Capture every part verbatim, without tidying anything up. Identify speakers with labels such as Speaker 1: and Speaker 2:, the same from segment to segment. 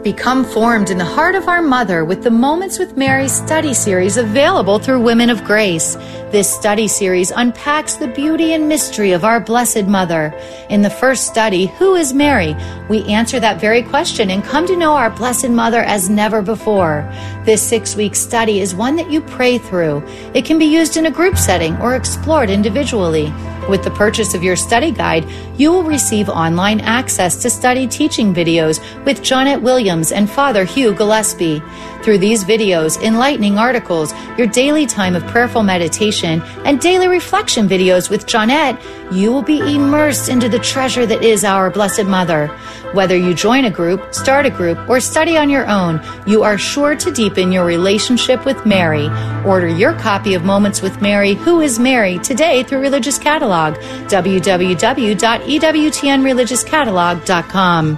Speaker 1: Become formed in the heart of our Mother with the Moments with Mary study series available through Women of Grace. This study series unpacks the beauty and mystery of our Blessed Mother. In the first study, Who is Mary? We answer that very question and come to know our Blessed Mother as never before. This six-week study is one that you pray through. It can be used in a group setting or explored individually. With the purchase of your study guide, you will receive online access to study teaching videos with Johnnette Williams and Father Hugh Gillespie. Through these videos, enlightening articles, your daily time of prayerful meditation, and daily reflection videos with Johnnette, you will be immersed into the treasure that is our Blessed Mother. Whether you join a group, start a group, or study on your own, you are sure to deepen your relationship with Mary. Order your copy of Moments with Mary, Who is Mary, today through Religious Catalog, w w w dot e w t n religious catalog dot com.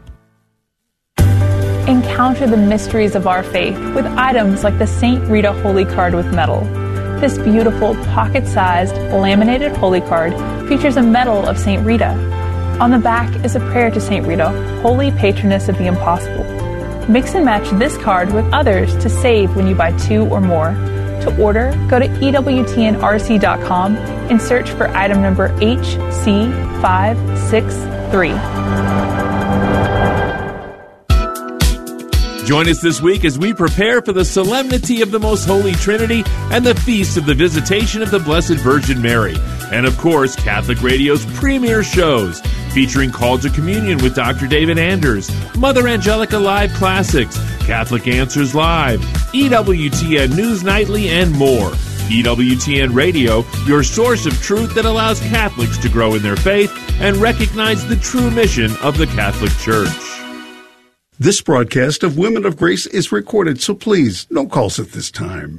Speaker 2: Encounter the mysteries of our faith with items like the Saint Rita Holy Card with medal. This beautiful pocket-sized laminated holy card features a medal of Saint Rita. On the back is a prayer to Saint Rita, Holy Patroness of the Impossible. Mix and match this card with others to save when you buy two or more. To order, go to e w t n r c dot com and search for item number H C five six three.
Speaker 3: Join us this week as we prepare for the solemnity of the Most Holy Trinity and the feast of the Visitation of the Blessed Virgin Mary. And of course, Catholic Radio's premier shows, featuring Call to Communion with Doctor David Anders, Mother Angelica Live Classics, Catholic Answers Live, E W T N News Nightly, and more. E W T N Radio, your source of truth that allows Catholics to grow in their faith and recognize the true mission of the Catholic Church.
Speaker 4: This broadcast of Women of Grace is recorded, so please, no calls at this time.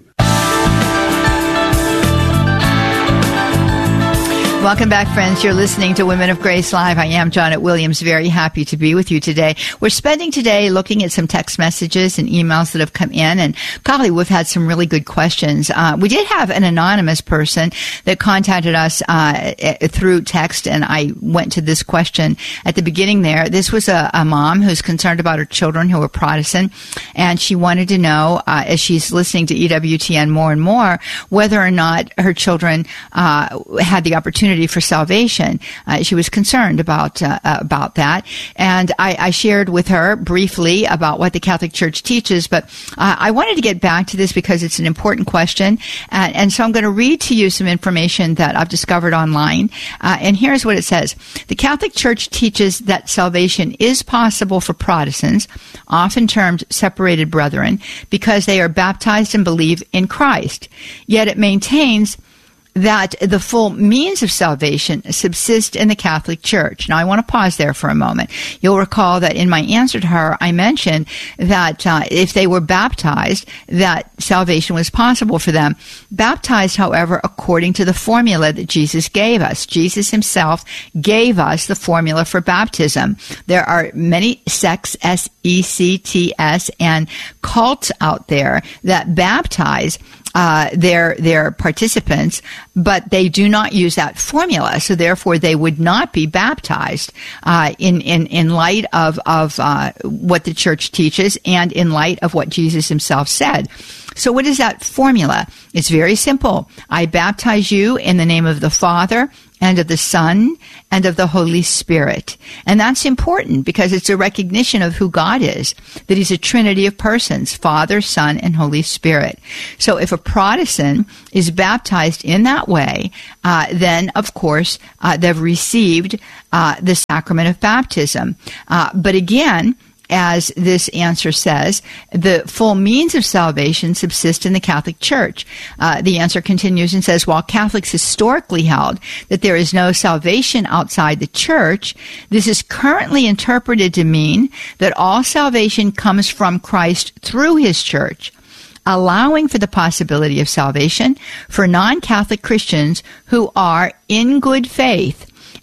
Speaker 5: Welcome back, friends. You're listening to Women of Grace Live. I am Johnnette Williams. Very happy to be with you today. We're spending today looking at some text messages and emails that have come in. And golly, we've had some really good questions. Uh, we did have an anonymous person that contacted us uh, through text, and I went to this question at the beginning there. This was a, a mom who's concerned about her children who are Protestant, and she wanted to know, uh, as she's listening to E W T N more and more, whether or not her children uh, had the opportunity for salvation. Uh, she was concerned about uh, about that, and I, I shared with her briefly about what the Catholic Church teaches. But uh, I wanted to get back to this because it's an important question, and, and so I'm going to read to you some information that I've discovered online. Uh, and here's what it says: the Catholic Church teaches that salvation is possible for Protestants, often termed separated brethren, because they are baptized and believe in Christ. Yet it maintains that the full means of salvation subsist in the Catholic Church. Now, I want to pause there for a moment. You'll recall that in my answer to her, I mentioned that uh, if they were baptized, that salvation was possible for them. Baptized, however, according to the formula that Jesus gave us. Jesus himself gave us the formula for baptism. There are many sects, S E C T S, and cults out there that baptize Uh, their their participants, but they do not use that formula. So therefore, they would not be baptized uh, in in in light of of uh, what the Church teaches and in light of what Jesus himself said. So what is that formula? It's very simple. I baptize you in the name of the Father and of the Son and of the Holy Spirit. And that's important because it's a recognition of who God is, that he's a trinity of persons, Father, Son, and Holy Spirit. So if a Protestant is baptized in that way, uh, then, of course, uh, they've received uh, the sacrament of baptism. Uh, but again, as this answer says, the full means of salvation subsist in the Catholic Church. Uh, the answer continues and says, while Catholics historically held that there is no salvation outside the Church, this is currently interpreted to mean that all salvation comes from Christ through his Church, allowing for the possibility of salvation for non-Catholic Christians who are in good faith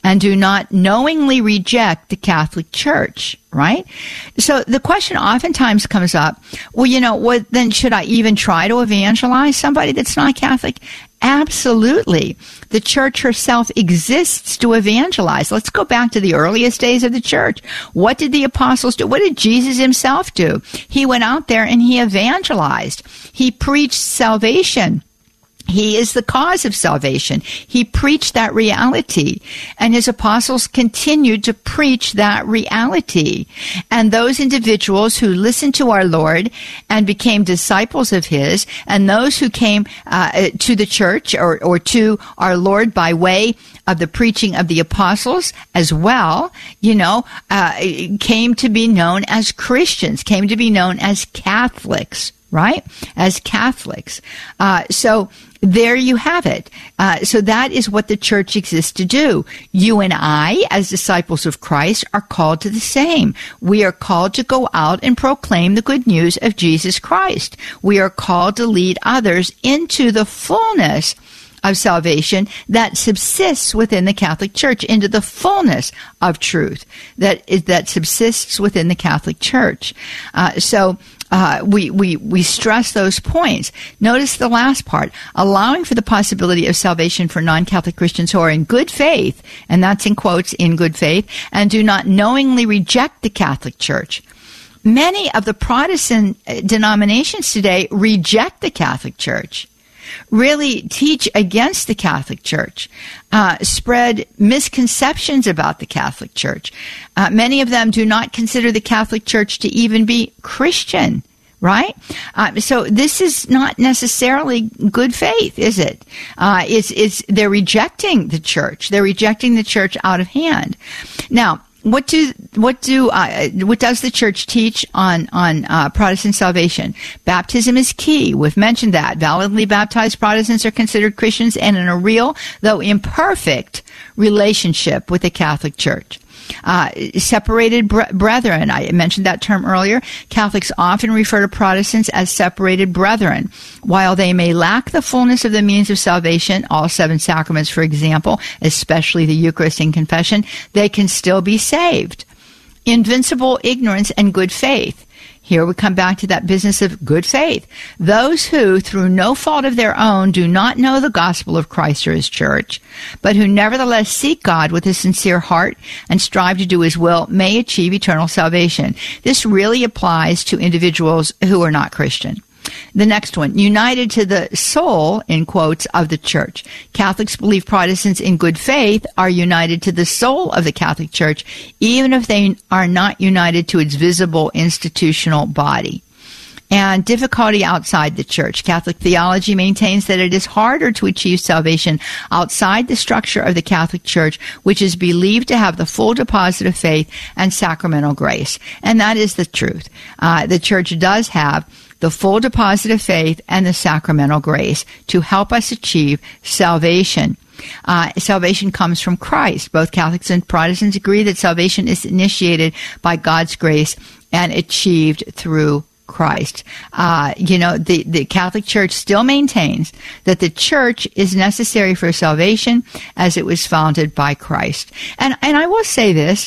Speaker 5: and do not knowingly reject the Catholic Church, right? So the question oftentimes comes up, well, you know, what then should I even try to evangelize somebody that's not Catholic? Absolutely. The church herself exists to evangelize. Let's go back to the earliest days of the church. What did the apostles do? What did Jesus himself do? He went out there and he evangelized. He preached salvation. He is the cause of salvation. He preached that reality, and his apostles continued to preach that reality. And those individuals who listened to our Lord and became disciples of his, and those who came uh, to the church or, or to our Lord by way of the preaching of the apostles as well, you know, uh, came to be known as Christians, came to be known as Catholics, right? As Catholics. Uh, so, there you have it. Uh, so that is what the church exists to do. You and I, as disciples of Christ, are called to the same. We are called to go out and proclaim the good news of Jesus Christ. We are called to lead others into the fullness of salvation that subsists within the Catholic Church, into the fullness of truth that is, that subsists within the Catholic Church. Uh, so, Uh, we, we, we stress those points. Notice the last part, allowing for the possibility of salvation for non-Catholic Christians who are in good faith, and that's in quotes, in good faith, and do not knowingly reject the Catholic Church. Many of the Protestant denominations today reject the Catholic Church, really teach against the Catholic Church, uh, spread misconceptions about the Catholic Church. Uh, many of them do not consider the Catholic Church to even be Christian, right? Uh, so this is not necessarily good faith, is it? Uh, it's, it's, they're rejecting the church. They're rejecting the church out of hand. Now, What do what do uh, what does the church teach on on uh, Protestant salvation? Baptism is key. We've mentioned that. Validly baptized Protestants are considered Christians and in a real, though imperfect, relationship with the Catholic Church. Uh, separated bre- brethren, I mentioned that term earlier. Catholics often refer to Protestants as separated brethren. While they may lack the fullness of the means of salvation, all seven sacraments, for example, especially the Eucharist and confession, they can still be saved. Invincible ignorance and good faith. Here we come back to that business of good faith. Those who, through no fault of their own, do not know the gospel of Christ or his church, but who nevertheless seek God with a sincere heart and strive to do his will, may achieve eternal salvation. This really applies to individuals who are not Christian. The next one, united to the soul, in quotes, of the church. Catholics believe Protestants in good faith are united to the soul of the Catholic Church, even if they are not united to its visible institutional body. And difficulty outside the church. Catholic theology maintains that it is harder to achieve salvation outside the structure of the Catholic Church, which is believed to have the full deposit of faith and sacramental grace. And that is the truth. Uh, the church does have the full deposit of faith and the sacramental grace to help us achieve salvation. Uh, salvation comes from Christ. Both Catholics and Protestants agree that salvation is initiated by God's grace and achieved through Christ. Uh, you know, the, the Catholic Church still maintains that the church is necessary for salvation as it was founded by Christ. And, and I will say this,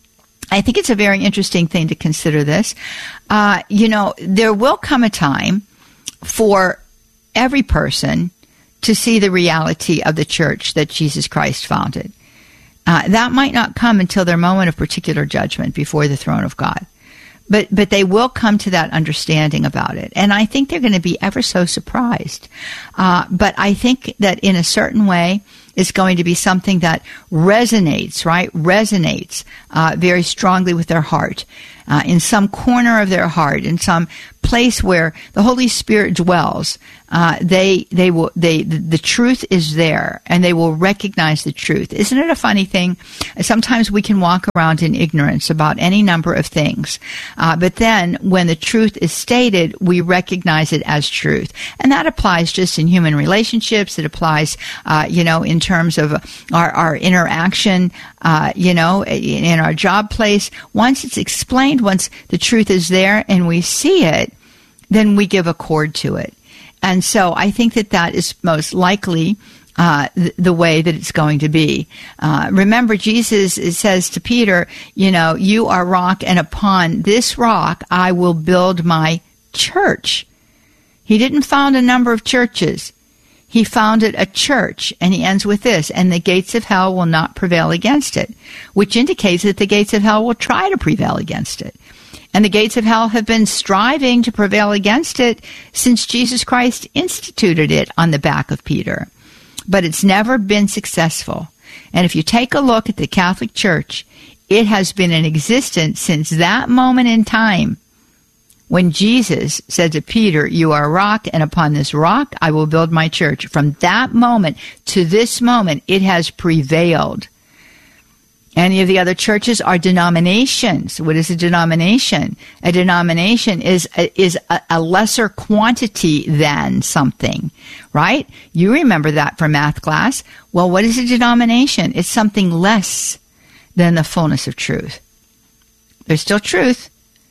Speaker 5: I think it's a very interesting thing to consider this. Uh, you know, there will come a time for every person to see the reality of the church that Jesus Christ founded. Uh, that might not come until their moment of particular judgment before the throne of God. But but they will come to that understanding about it. And I think they're going to be ever so surprised. Uh, but I think that in a certain way, it's going to be something that resonates, right? Resonates uh, very strongly with their heart. Uh, in some corner of their heart, in some place where the Holy Spirit dwells, uh, they they will they the, the truth is there, and they will recognize the truth. Isn't it a funny thing? Sometimes we can walk around in ignorance about any number of things, uh, but then when the truth is stated, we recognize it as truth, and that applies just in human relationships. It applies, uh, you know, in terms of our our interaction, uh, you know, in, in our job place. Once it's explained, once the truth is there and we see it, then we give accord to it. And so I think that that is most likely uh, th- the way that it's going to be. Uh, remember, Jesus says to Peter, you know, you are rock, and upon this rock I will build my church. He didn't found a number of churches. He founded a church, and he ends with this, and the gates of hell will not prevail against it, which indicates that the gates of hell will try to prevail against it. And the gates of hell have been striving to prevail against it since Jesus Christ instituted it on the back of Peter. But it's never been successful. And if you take a look at the Catholic Church, it has been in existence since that moment in time when Jesus said to Peter, you are a rock, and upon this rock I will build my church. From that moment to this moment, it has prevailed. Any of the other churches are denominations. What is a denomination? A denomination is a, is a, a lesser quantity than something, right? You remember that from math class. Well, what is a denomination? It's something less than the fullness of truth. There's still truth,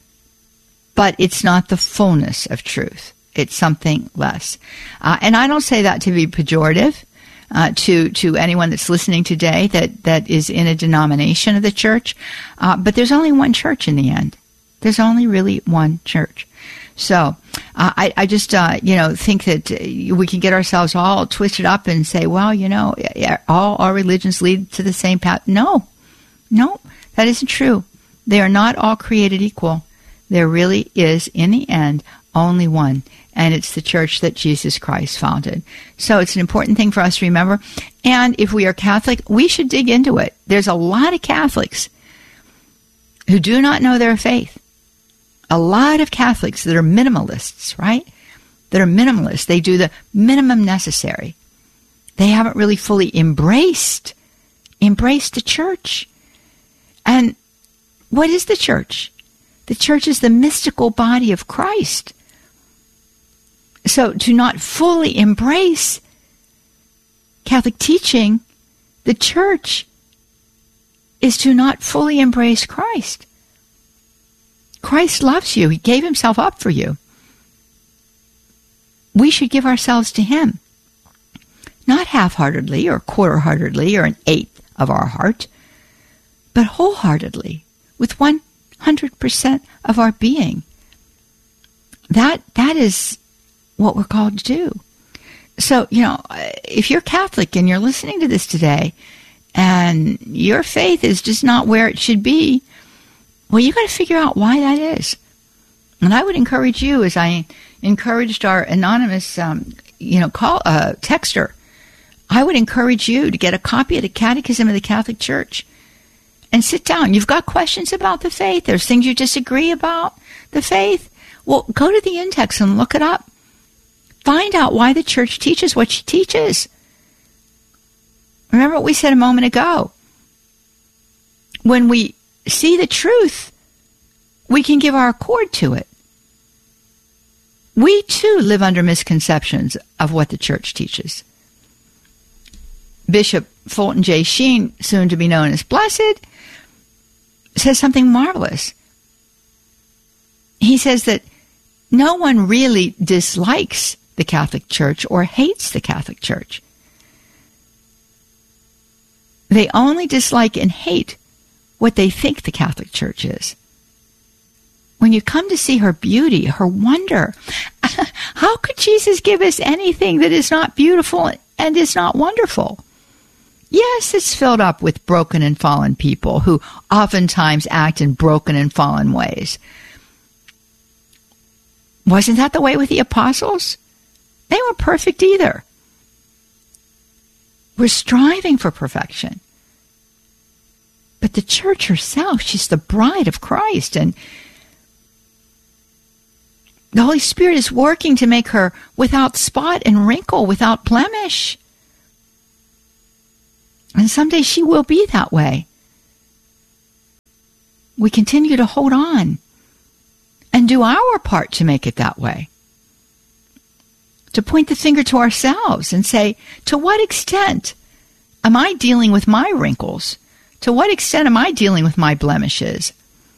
Speaker 5: but it's not the fullness of truth. It's something less. Uh, and I don't say that to be pejorative. Uh, to to anyone that's listening today that, that is in a denomination of the church. Uh, but there's only one church in the end. There's only really one church. So uh, I, I just, uh, you know, think that we can get ourselves all twisted up and say, well, you know, all our religions lead to the same path. No, no, that isn't true. They are not all created equal. There really is, in the end, only one. And it's the church that Jesus Christ founded. So it's an important thing for us to remember. And if we are Catholic, we should dig into it. There's a lot of Catholics who do not know their faith. A lot of Catholics that are minimalists, right? That are minimalists. They do the minimum necessary. They haven't really fully embraced, embraced the church. And what is the church? The church is the mystical body of Christ. So to not fully embrace Catholic teaching, the church, is to not fully embrace Christ. Christ loves you. He gave himself up for you. We should give ourselves to him. Not half-heartedly or quarter-heartedly or an eighth of our heart, but wholeheartedly, with one hundred percent of our being. That that is what we're called to do. So, you know, if you're Catholic and you're listening to this today and your faith is just not where it should be, well, you got to figure out why that is. And I would encourage you, as I encouraged our anonymous, um, you know, call uh, texter, I would encourage you to get a copy of the Catechism of the Catholic Church and sit down. You've got questions about the faith. There's things you disagree about the faith. Well, go to the index and look it up. Find out why the church teaches what she teaches. Remember what we said a moment ago. When we see the truth, we can give our accord to it. We, too, live under misconceptions of what the church teaches. Bishop Fulton J. Sheen, soon to be known as Blessed, says something marvelous. He says that no one really dislikes the Catholic Church or hates the Catholic Church. They only dislike and hate what they think the Catholic Church is. When you come to see her beauty, her wonder, how could Jesus give us anything that is not beautiful and is not wonderful? Yes, it's filled up with broken and fallen people who oftentimes act in broken and fallen ways. Wasn't that the way with the apostles? They weren't perfect either. We're striving for perfection. But the church herself, she's the bride of Christ, and the Holy Spirit is working to make her without spot and wrinkle, without blemish. And someday she will be that way. We continue to hold on and do our part to make it that way. To point the finger to ourselves and say, to what extent am I dealing with my wrinkles? To what extent am I dealing with my blemishes?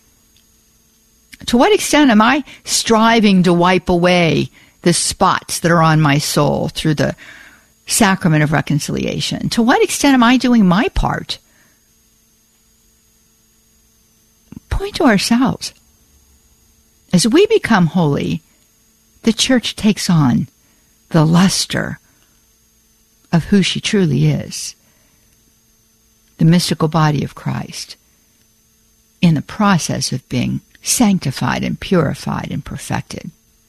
Speaker 5: To what extent am I striving to wipe away the spots that are on my soul through the sacrament of reconciliation? To what extent am I doing my part? Point to ourselves. As we become holy, the church takes on the luster of who she truly is, the mystical body of Christ, in the process of being sanctified and purified and perfected.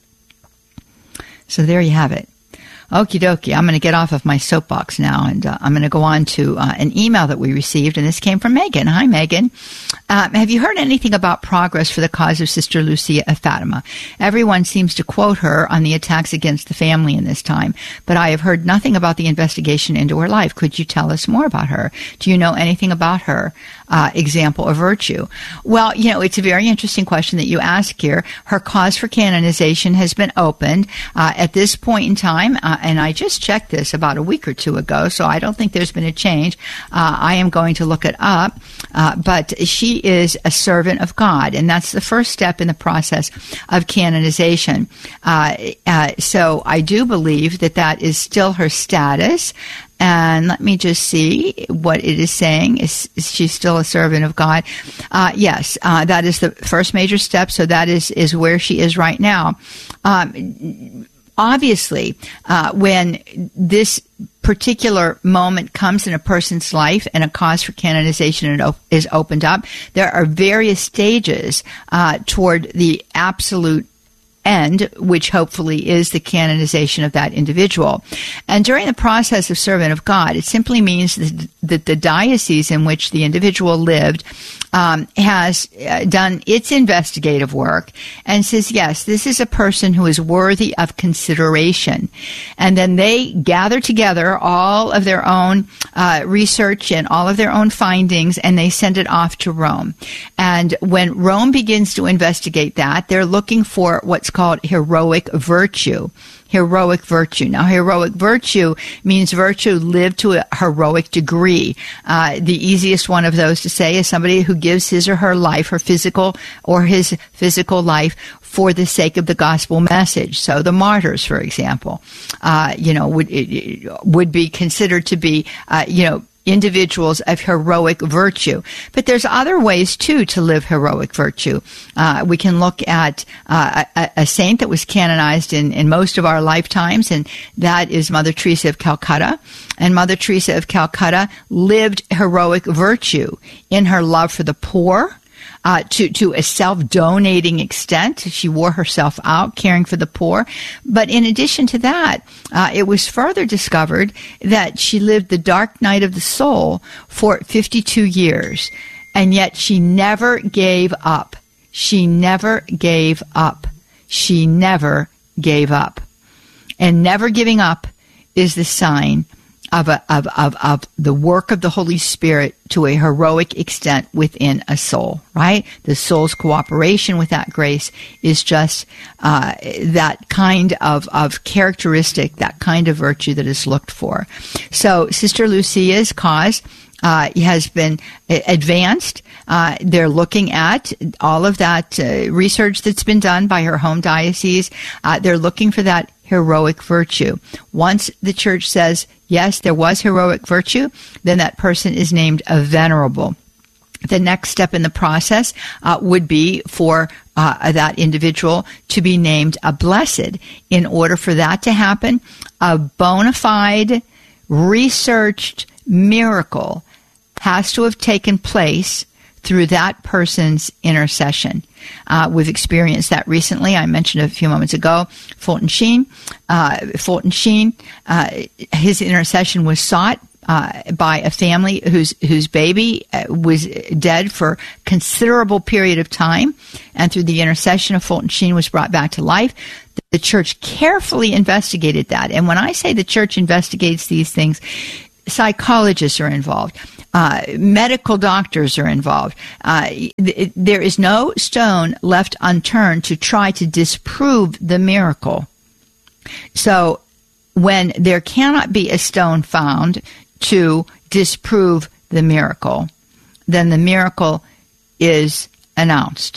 Speaker 5: So there you have it. Okie dokie. I'm going to get off of my soapbox now, and uh, I'm going to go on to uh, an email that we received, and this came from Megan. Hi, Megan. Um, have you heard anything about progress for the cause of Sister Lucia of Fatima? Everyone seems to quote her on the attacks against the family in this time, but I have heard nothing about the investigation into her life. Could you tell us more about her? Do you know anything about her uh, example of virtue? Well, you know, it's a very interesting question that you ask here. Her cause for canonization has been opened. Uh, at this point in time, uh, and I just checked this about a week or two ago, so I don't think there's been a change. Uh, I am going to look it up, uh, but she is a servant of God, and that's the first step in the process of canonization. Uh, uh, so I do believe that that is still her status. And let me just see what it is saying. Is, is she still a servant of God? Uh, yes, uh, that is the first major step. So that is, is where she is right now. Um, Obviously, uh, when this particular moment comes in a person's life and a cause for canonization is opened up, there are various stages uh, toward the absolute end, which hopefully is the canonization of that individual. And during the process of servant of God, it simply means that, that the diocese in which the individual lived um, has uh, done its investigative work and says, yes, this is a person who is worthy of consideration. And then they gather together all of their own uh, research and all of their own findings, and they send it off to Rome. And when Rome begins to investigate that, they're looking for what's called heroic virtue. Heroic virtue. Now, heroic virtue means virtue lived to a heroic degree. Uh, the easiest one of those to say is somebody who gives his or her life, her physical or his physical life, for the sake of the gospel message. So the martyrs, for example, uh, you know, would it, would be considered to be, uh, you know, individuals of heroic virtue. But there's other ways, too, to live heroic virtue. Uh, we can look at uh, a, a saint that was canonized in, in most of our lifetimes, and that is Mother Teresa of Calcutta. And Mother Teresa of Calcutta lived heroic virtue in her love for the poor, Uh, to, to a self-donating extent. She wore herself out caring for the poor. But in addition to that, uh, it was further discovered that she lived the dark night of the soul for fifty-two years. And yet she never gave up. She never gave up. She never gave up. And never giving up is the sign Of, a, of of of the work of the Holy Spirit to a heroic extent within a soul, right? The soul's cooperation with that grace is just uh, that kind of, of characteristic, that kind of virtue that is looked for. So Sister Lucia's cause uh, has been advanced. Uh, they're looking at all of that uh, research that's been done by her home diocese. Uh, they're looking for that heroic virtue. Once the church says, yes, there was heroic virtue, then that person is named a venerable. The next step in the process uh, would be for uh, that individual to be named a blessed. In order for that to happen, a bona fide, researched miracle has to have taken place through that person's intercession. Uh, we've experienced that recently. I mentioned a few moments ago, Fulton Sheen. Uh, Fulton Sheen, uh, his intercession was sought uh, by a family whose whose baby was dead for a considerable period of time, and through the intercession of Fulton Sheen was brought back to life. The church carefully investigated that. And when I say the church investigates these things, psychologists are involved. Uh, medical doctors are involved. Uh, th- there is no stone left unturned to try to disprove the miracle. So when there cannot be a stone found to disprove the miracle, then the miracle is announced.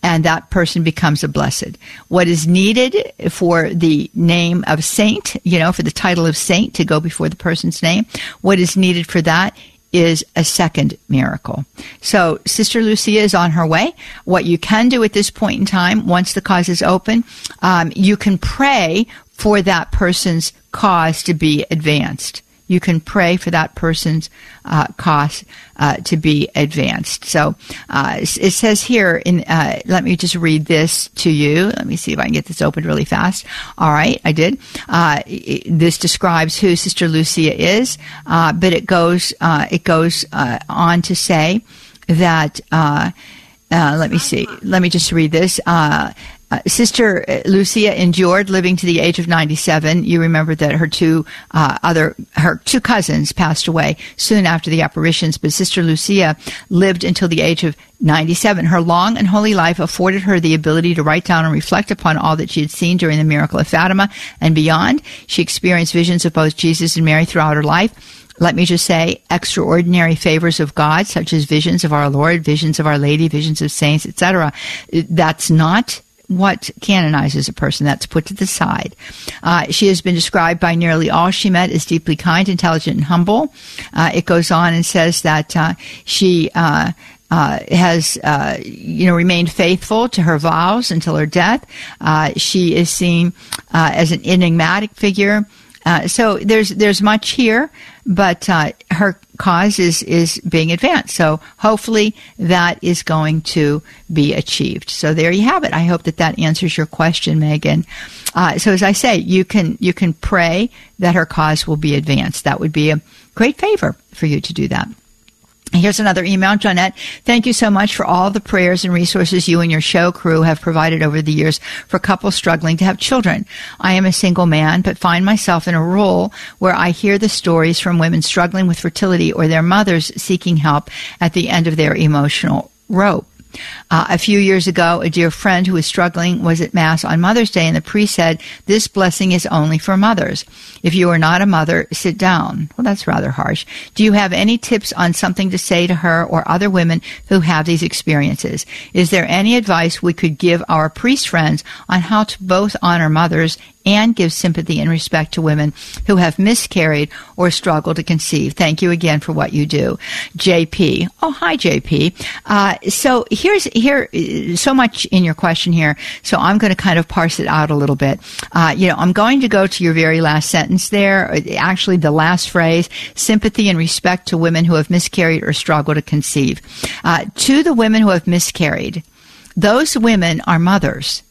Speaker 5: and that person becomes a blessed. What is needed for the name of saint, you know, for the title of saint to go before the person's name, what is needed for that is a second miracle. So Sister Lucia is on her way. What you can do at this point in time, once the cause is open, um, you can pray for that person's cause to be advanced. You can pray for that person's uh, cause uh, to be advanced. So uh, it says here, in uh, let me just read this to you. Let me see if I can get this opened really fast. All right, I did. Uh, it, this describes who Sister Lucia is, uh, but it goes uh, it goes uh, on to say that. Uh, uh, let me see. Let me just read this. Uh, Uh, Sister Lucia endured living to the age of ninety-seven. You remember that her two uh, other, her two cousins passed away soon after the apparitions, but Sister Lucia lived until the age of ninety-seven. Her long and holy life afforded her the ability to write down and reflect upon all that she had seen during the miracle of Fatima and beyond. She experienced visions of both Jesus and Mary throughout her life. Let me just say, extraordinary favors of God, such as visions of our Lord, visions of Our Lady, visions of saints, et cetera. That's not what canonizes a person. That's put to the side. Uh, she has been described by nearly all she met as deeply kind, intelligent, and humble. Uh, it goes on and says that uh, she uh, uh, has, uh, you know, remained faithful to her vows until her death. Uh, she is seen uh, as an enigmatic figure. Uh, so there's there's much here, but uh, her cause is is being advanced. So hopefully that is going to be achieved. So there you have it. I hope that that answers your question, Megan. Uh, so as I say, you can you can pray that her cause will be advanced. That would be a great favor for you to do that. Here's another email, Jeanette. Thank you so much for all the prayers and resources you and your show crew have provided over the years for couples struggling to have children. I am a single man, but find myself in a role where I hear the stories from women struggling with fertility or their mothers seeking help at the end of their emotional rope. Uh, a few years ago, a dear friend who was struggling was at Mass on Mother's Day, and the priest said, "This blessing is only for mothers. If you are not a mother, sit down." Well, that's rather harsh. Do you have any tips on something to say to her or other women who have these experiences? Is there any advice we could give our priest friends on how to both honor mothers and give sympathy and respect to women who have miscarried or struggle to conceive? Thank you again for what you do. J P. Oh, hi, J P. Uh, so here's here so much in your question here, so I'm going to kind of parse it out a little bit. Uh, you know, I'm going to go to your very last sentence there, actually the last phrase, sympathy and respect to women who have miscarried or struggle to conceive. Uh, to the women who have miscarried, those women are mothers.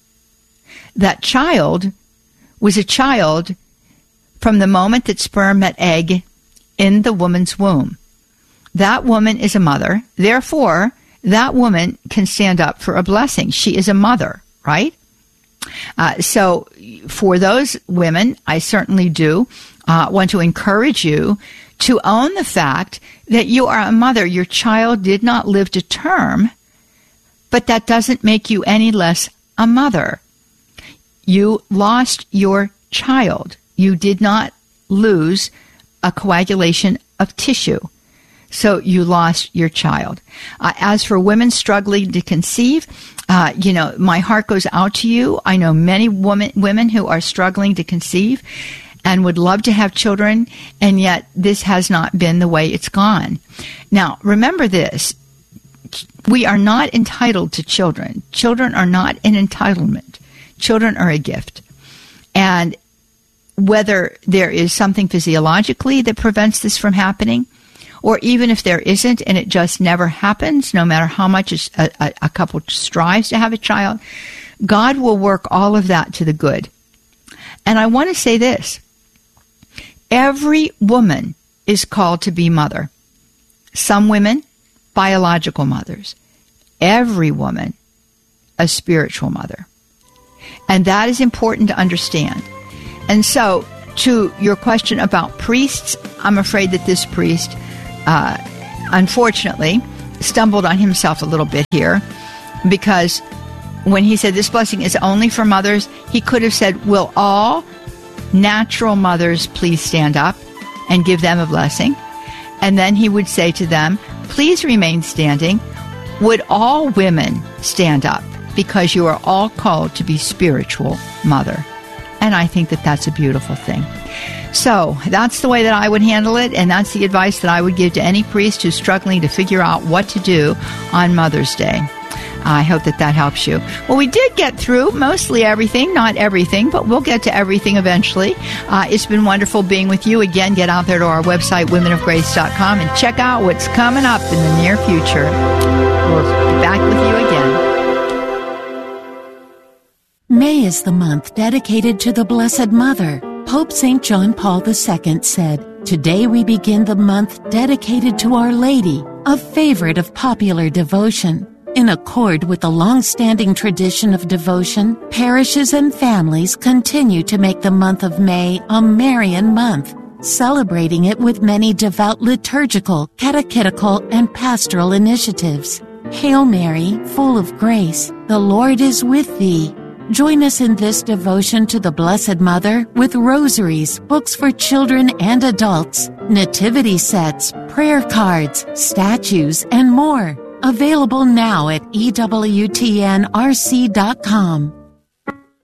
Speaker 5: That child was a child from the moment that sperm met egg in the woman's womb. That woman is a mother. Therefore, that woman can stand up for a blessing. She is a mother, right? Uh, so for those women, I certainly do uh, want to encourage you to own the fact that you are a mother. Your child did not live to term, but that doesn't make you any less a mother. You lost your child. You did not lose a coagulation of tissue. So you lost your child. Uh, as for women struggling to conceive, uh, you know, my heart goes out to you. I know many women, women who are struggling to conceive and would love to have children, and yet this has not been the way it's gone. Now, remember this. We are not entitled to children. Children are not an entitlement. Children are a gift. And whether there is something physiologically that prevents this from happening, or even if there isn't and it just never happens, no matter how much a, a, a couple strives to have a child, God will work all of that to the good. And I want to say this. Every woman is called to be mother. Some women, biological mothers. Every woman, a spiritual mother. And that is important to understand. And so, to your question about priests, I'm afraid that this priest, uh, unfortunately, stumbled on himself a little bit here, because when he said this blessing is only for mothers, he could have said, will all natural mothers please stand up and give them a blessing? And then he would say to them, please remain standing would all women stand up? Because you are all called to be spiritual mother. And I think that that's a beautiful thing. So that's the way that I would handle it, and that's the advice that I would give to any priest who's struggling to figure out what to do on Mother's Day. I hope that that helps you. Well, we did get through mostly everything, not everything, but we'll get to everything eventually. Uh, it's been wonderful being with you. Again, get out there to our website, women of grace dot com, and check out what's coming up in the near future. We'll be back with you again.
Speaker 6: May is the month dedicated to the Blessed Mother. Pope Saint John Paul the Second said, "Today we begin the month dedicated to Our Lady, a favorite of popular devotion." In accord with the long-standing tradition of devotion, parishes and families continue to make the month of May a Marian month, celebrating it with many devout liturgical, catechetical, and pastoral initiatives. Hail Mary, full of grace, the Lord is with thee. Join us in this devotion to the Blessed Mother with rosaries, books for children and adults, nativity sets, prayer cards, statues, and more. Available now at E W T N R C dot com.